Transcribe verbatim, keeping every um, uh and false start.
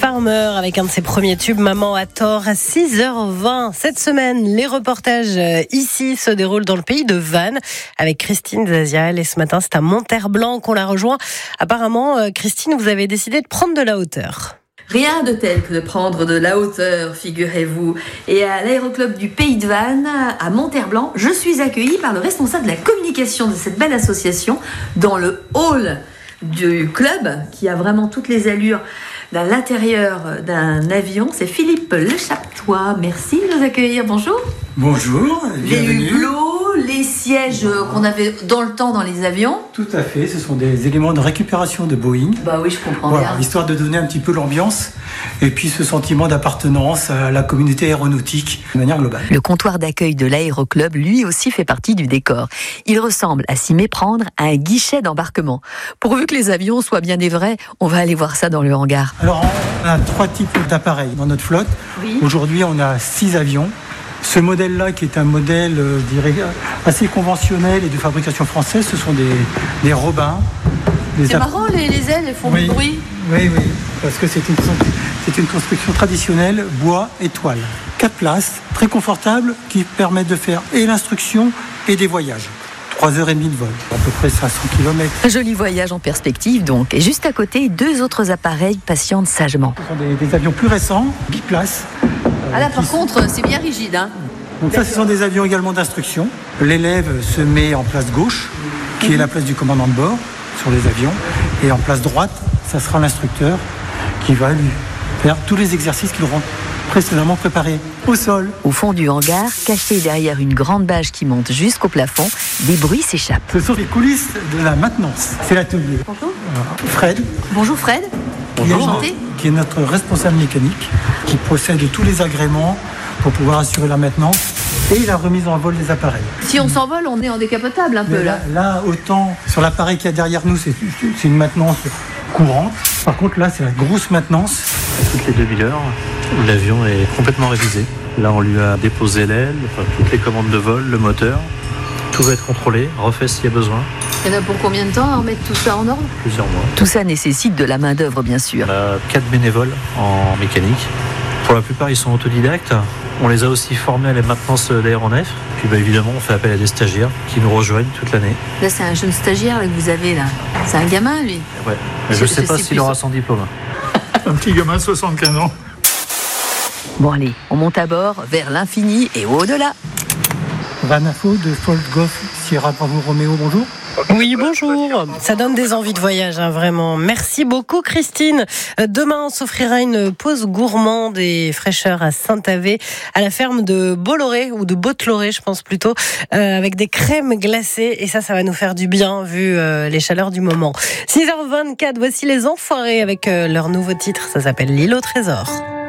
Farmer avec un de ses premiers tubes, Maman a tort, à six heures vingt. Cette semaine, les reportages ici se déroulent dans le pays de Vannes avec Christine Zazial. Et ce matin, c'est à Monterblanc qu'on la rejoint. Apparemment, Christine, vous avez décidé de prendre de la hauteur. Rien de tel que de prendre de la hauteur, figurez-vous. Et à l'aéroclub du Pays de Vannes, à Monterblanc, je suis accueillie par le responsable de la communication de cette belle association dans le hall du club, qui a vraiment toutes les allures dans l'intérieur d'un avion. C'est Philippe Lechaptois. Merci de nous accueillir. Bonjour. Bonjour, bienvenue. Les hublots, les sièges qu'on avait dans le temps dans les avions. Tout à fait, ce sont des éléments de récupération de Boeing. Bah oui, je comprends voilà, bien. Histoire de donner un petit peu l'ambiance et puis ce sentiment d'appartenance à la communauté aéronautique de manière globale. Le comptoir d'accueil de l'aéroclub, lui aussi, fait partie du décor. Il ressemble, à s'y méprendre, à un guichet d'embarquement. Pourvu que les avions soient bien des vrais, on va aller voir ça dans le hangar. Alors, on a trois types d'appareils dans notre flotte. Oui. Aujourd'hui, on a six avions. Ce modèle-là, qui est un modèle euh, dirais, assez conventionnel et de fabrication française, ce sont des, des Robins. Des C'est app- marrant, les, les ailes, elles font Oui. du bruit. Oui, oui, parce que c'est une, c'est une construction traditionnelle, bois et toile. Quatre places, très confortables, qui permettent de faire et l'instruction et des voyages. Trois heures et demie de vol, à peu près cinq cents kilomètres. Un joli voyage en perspective, donc. Et juste à côté, deux autres appareils patientent sagement. Ce sont des, des avions plus récents, biplaces. Ah là, qui par sont- contre, c'est bien rigide, hein. Donc ça, ce sont des avions également d'instruction. L'élève se met en place gauche, qui est la place du commandant de bord sur les avions. Et en place droite, ça sera l'instructeur qui va lui faire tous les exercices qu'il aura précédemment préparés au sol. Au fond du hangar, caché derrière une grande bâche qui monte jusqu'au plafond, des bruits s'échappent. Ce sont les coulisses de la maintenance. C'est l'atelier. Bonjour. Fred, Bonjour Fred. qui est, Enchanté. qui est notre responsable mécanique, qui possède tous les agréments pour pouvoir assurer la maintenance et la remise en vol des appareils. Si on s'envole, on est en décapotable un peu Mais là. là, là, autant sur l'appareil qu'il y a derrière nous, c'est, c'est une maintenance courante. Par contre, là, c'est la grosse maintenance. Toutes les deux mille heures, l'avion est complètement révisé. Là, on lui a déposé l'aile, enfin, toutes les commandes de vol, le moteur. Tout va être contrôlé, refait s'il y a besoin, Il y en a pour combien de temps à remettre tout ça en ordre? plusieurs mois. Tout ça nécessite de la main-d'œuvre, bien sûr. On a quatre bénévoles en mécanique. Pour la plupart, ils sont autodidactes. On les a aussi formés à la maintenance d'aéronefs. Puis bah, évidemment, on fait appel à des stagiaires qui nous rejoignent toute l'année. Là, c'est un jeune stagiaire là, que vous avez là. C'est un gamin, lui. Ouais. Mais je Je- ne sais je pas sais s'il plus aura ça. son diplôme. Un petit gamin de soixante-quinze ans. Bon allez, on monte à bord, vers l'infini et au-delà. Vanafo de Fold Golf Sierra Bravo Romeo, bonjour. Oui, bonjour. Ça donne des envies de voyage, hein, vraiment. Merci beaucoup, Christine. Euh, Demain, on s'offrira une pause gourmande et fraîcheur à Saint-Avé, à la ferme de Bolloré, ou de Botloré, je pense plutôt, euh, avec des crèmes glacées. Et ça, ça va nous faire du bien, vu euh, les chaleurs du moment. six heures vingt-quatre, voici les Enfoirés avec euh, leur nouveau titre. Ça s'appelle L'île au trésor.